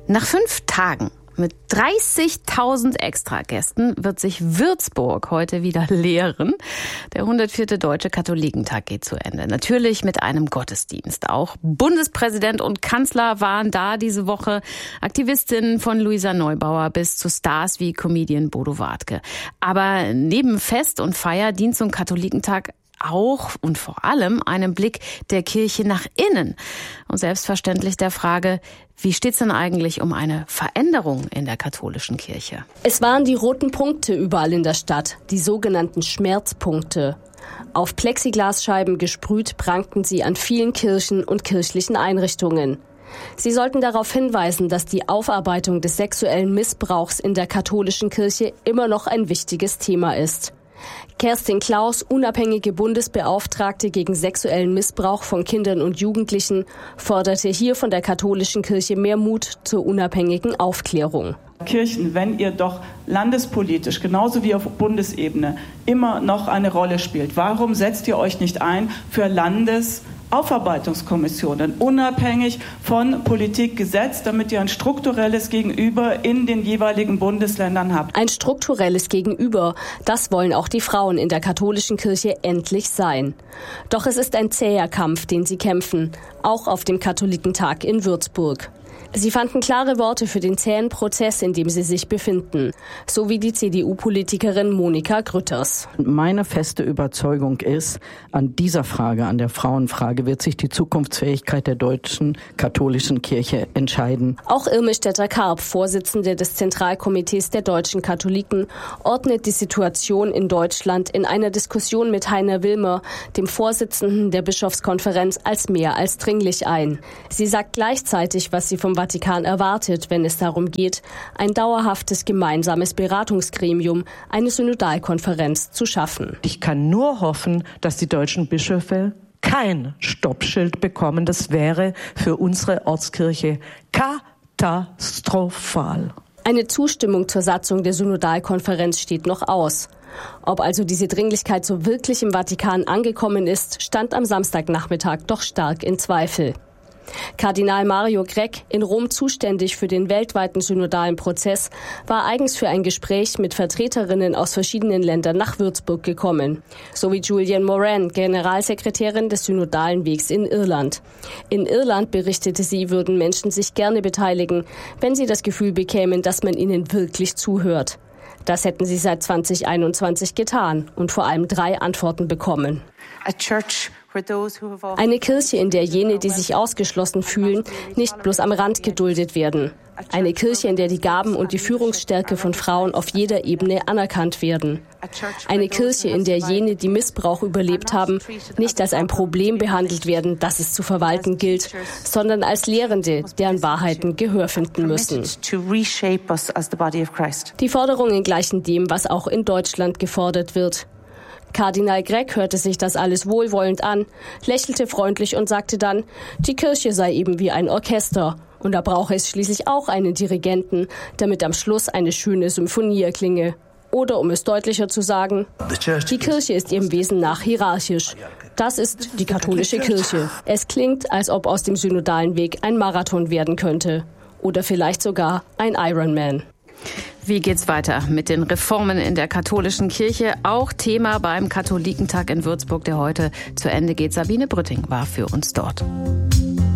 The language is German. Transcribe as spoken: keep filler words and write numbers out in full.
Nach fünf Tagen mit dreißigtausend Extragästen wird sich Würzburg heute wieder leeren. Der hundertvierte Deutsche Katholikentag geht zu Ende. Natürlich mit einem Gottesdienst. Auch Bundespräsident und Kanzler waren da diese Woche. Aktivistinnen von Luisa Neubauer bis zu Stars wie Comedian Bodo Wartke. Aber neben Fest und Feier dient so ein Katholikentag auch und vor allem einem Blick der Kirche nach innen. Und selbstverständlich der Frage, wie steht's denn eigentlich um eine Veränderung in der katholischen Kirche? Es waren die roten Punkte überall in der Stadt, die sogenannten Schmerzpunkte. Auf Plexiglasscheiben gesprüht prangten sie an vielen Kirchen und kirchlichen Einrichtungen. Sie sollten darauf hinweisen, dass die Aufarbeitung des sexuellen Missbrauchs in der katholischen Kirche immer noch ein wichtiges Thema ist. Kerstin Klaus, unabhängige Bundesbeauftragte gegen sexuellen Missbrauch von Kindern und Jugendlichen, forderte hier von der katholischen Kirche mehr Mut zur unabhängigen Aufklärung. Kirchen, wenn ihr doch landespolitisch, genauso wie auf Bundesebene, immer noch eine Rolle spielt, warum setzt ihr euch nicht ein für Landesaufarbeitungskommissionen, unabhängig von Politik, Gesetz, damit ihr ein strukturelles Gegenüber in den jeweiligen Bundesländern habt? Ein strukturelles Gegenüber, das wollen auch die Frauen in der katholischen Kirche endlich sein. Doch es ist ein zäher Kampf, den sie kämpfen, auch auf dem Katholikentag in Würzburg. Sie fanden klare Worte für den zähen Prozess, in dem sie sich befinden, so wie die C D U-Politikerin Monika Grütters. Meine feste Überzeugung ist, an dieser Frage, an der Frauenfrage, wird sich die Zukunftsfähigkeit der deutschen katholischen Kirche entscheiden. Auch Irme Stetter-Karp, Vorsitzende des Zentralkomitees der deutschen Katholiken, ordnet die Situation in Deutschland in einer Diskussion mit Heiner Wilmer, dem Vorsitzenden der Bischofskonferenz, als mehr als dringlich ein. Sie sagt gleichzeitig, was sie vom Vatikan erwartet, wenn es darum geht, ein dauerhaftes gemeinsames Beratungsgremium, eine Synodalkonferenz zu schaffen. Ich kann nur hoffen, dass die deutschen Bischöfe kein Stoppschild bekommen. Das wäre für unsere Ortskirche katastrophal. Eine Zustimmung zur Satzung der Synodalkonferenz steht noch aus. Ob also diese Dringlichkeit so wirklich im Vatikan angekommen ist, stand am Samstagnachmittag doch stark in Zweifel. Kardinal Mario Grech, in Rom zuständig für den weltweiten synodalen Prozess, war eigens für ein Gespräch mit Vertreterinnen aus verschiedenen Ländern nach Würzburg gekommen, sowie Julian Moran, Generalsekretärin des Synodalen Wegs in Irland. In Irland, berichtete sie, würden Menschen sich gerne beteiligen, wenn sie das Gefühl bekämen, dass man ihnen wirklich zuhört. Das hätten sie seit zwanzig einundzwanzig getan und vor allem drei Antworten bekommen. Eine Kirche, in der jene, die sich ausgeschlossen fühlen, nicht bloß am Rand geduldet werden. Eine Kirche, in der die Gaben und die Führungsstärke von Frauen auf jeder Ebene anerkannt werden. Eine Kirche, in der jene, die Missbrauch überlebt haben, nicht als ein Problem behandelt werden, das es zu verwalten gilt, sondern als Lehrende, deren Wahrheiten Gehör finden müssen. Die Forderungen gleichen dem, was auch in Deutschland gefordert wird. Kardinal Grech hörte sich das alles wohlwollend an, lächelte freundlich und sagte dann, die Kirche sei eben wie ein Orchester und da brauche es schließlich auch einen Dirigenten, damit am Schluss eine schöne Symphonie erklinge. Oder um es deutlicher zu sagen, die Kirche ist ihrem Wesen nach hierarchisch. Das ist die katholische Kirche. Es klingt, als ob aus dem synodalen Weg ein Marathon werden könnte. Oder vielleicht sogar ein Ironman. Wie geht's weiter mit den Reformen in der katholischen Kirche? Auch Thema beim Katholikentag in Würzburg, der heute zu Ende geht. Sabine Brütting war für uns dort.